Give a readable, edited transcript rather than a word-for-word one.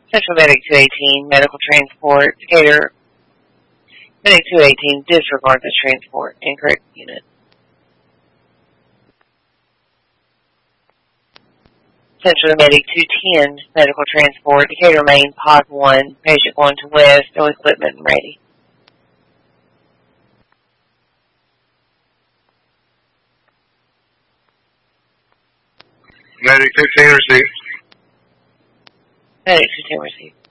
Central Medic 218, medical transport. Decatur, Medic 218, disregard this transport. Incorrect unit. Central Medic 210, medical transport. Decatur, Maine, Pod 1. Patient going to West. No equipment ready. Medic 15 received. Medic 210 received.